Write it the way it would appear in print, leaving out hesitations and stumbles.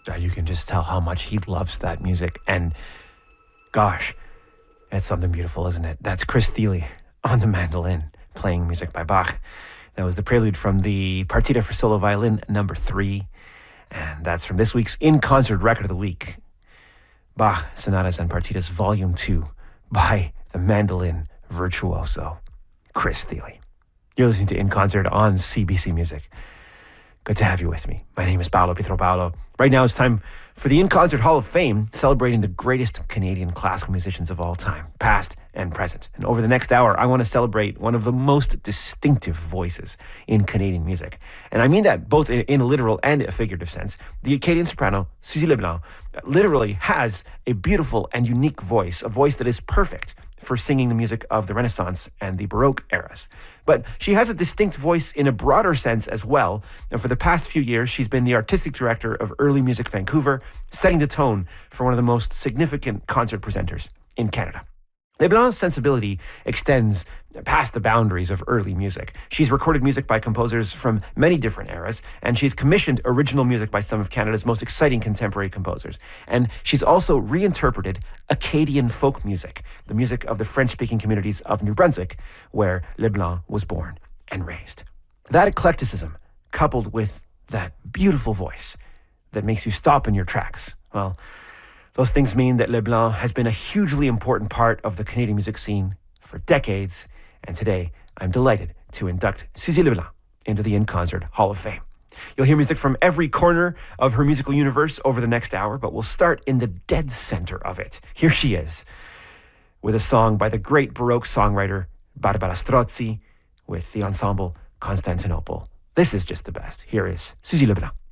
You can just tell how much he loves that music. And gosh, it's something beautiful, isn't it? That's Chris Thile on the mandolin playing music by Bach. That was the prelude from the Partita for Solo Violin number 3. And that's from this week's In Concert Record of the Week. Bach Sonatas and Partitas Volume 2 by the mandolin virtuoso, Chris Thile. You're listening to In Concert on CBC Music. Good to have you with me. My name is Paolo Pietro-Paolo. Right now it's time for the In Concert Hall of Fame, celebrating the greatest Canadian classical musicians of all time, past and present. And over the next hour, I want to celebrate one of the most distinctive voices in Canadian music. And I mean that both in a literal and a figurative sense. The Acadian soprano, Suzy Leblanc, literally has a beautiful and unique voice, a voice that is perfect for singing the music of the Renaissance and the Baroque eras. But she has a distinct voice in a broader sense as well. And for the past few years, she's been the artistic director of Early Music Vancouver, setting the tone for one of the most significant concert presenters in Canada. Leblanc's sensibility extends past the boundaries of early music. She's recorded music by composers from many different eras, and she's commissioned original music by some of Canada's most exciting contemporary composers. And she's also reinterpreted Acadian folk music, the music of the French-speaking communities of New Brunswick, where Leblanc was born and raised. That eclecticism, coupled with that beautiful voice that makes you stop in your tracks, well, those things mean that Leblanc has been a hugely important part of the Canadian music scene for decades, and today I'm delighted to induct Suzy Leblanc into the In Concert Hall of Fame. You'll hear music from every corner of her musical universe over the next hour, but we'll start in the dead center of it. Here she is, with a song by the great Baroque songwriter Barbara Strozzi, with the ensemble Constantinople. This is just the best. Here is Suzy Leblanc.